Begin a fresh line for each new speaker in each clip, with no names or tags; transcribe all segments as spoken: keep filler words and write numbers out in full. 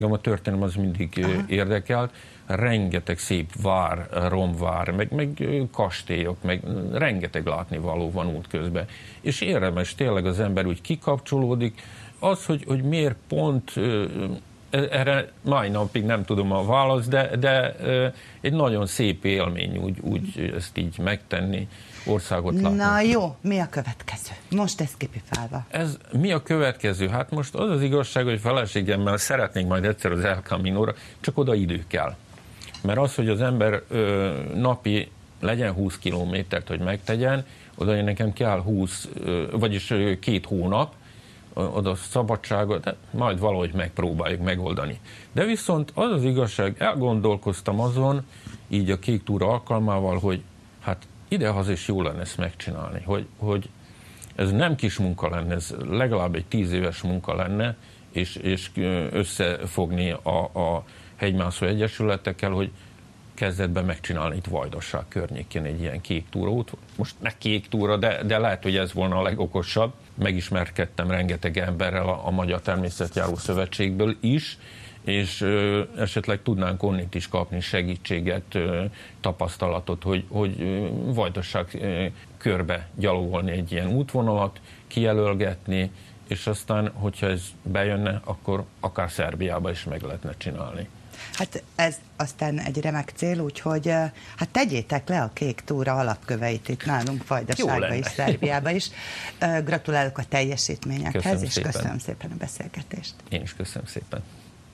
A történelem az mindig Aha. érdekelt. Rengeteg szép vár, romvár, meg, meg kastélyok, meg rengeteg látnivaló van útközben. És érdemes tényleg az ember úgy kikapcsolódik. Az, hogy, hogy miért pont, erre mai napig nem tudom a választ, de, de egy nagyon szép élmény úgy, úgy ezt így megtenni, országot látni.
Na jó, mi a következő? Most ez kipipálva.
Ez, mi a következő? Hát most az az igazság, hogy feleségemmel szeretnénk majd egyszer az El Caminóra, csak oda idő kell. Mert az, hogy az ember ö, napi legyen húsz kilométert, hogy megtegyen, oda nekem kell húsz, ö, vagyis ö, két hónap, ö, oda szabadságot, de majd valahogy megpróbáljuk megoldani. De viszont az az igazság, elgondolkoztam azon, így a Kék Túra alkalmával, hogy hát idehaza is jó lenne ezt megcsinálni, hogy, hogy ez nem kis munka lenne, ez legalább egy tíz éves munka lenne, és, és összefogni a, a hegymászó egyesületekkel, hogy kezdetben megcsinálni itt Vajdaság környékén egy ilyen kék túraút. Most ne kék túra, de, de lehet, hogy ez volna a legokosabb. Megismerkedtem rengeteg emberrel a, a Magyar Természetjáró Szövetségből is, és ö, esetleg tudnánk onnit is kapni segítséget, ö, tapasztalatot, hogy, hogy ö, Vajdaság ö, körbe gyalogolni egy ilyen útvonalat, kijelölgetni, és aztán, hogyha ez bejönne, akkor akár Szerbiába is meg lehetne csinálni.
Hát ez aztán egy remek cél, úgyhogy hát tegyétek le a Kék Túra alapköveit itt nálunk Vajdaságba is, Szerbiába is. Gratulálok a teljesítményekhez, köszönöm és szépen. Köszönöm szépen a beszélgetést.
Én is köszönöm szépen.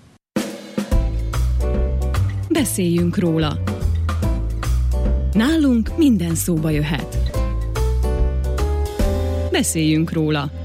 Beszéljünk róla. Nálunk minden szóba jöhet. Beszéljünk róla.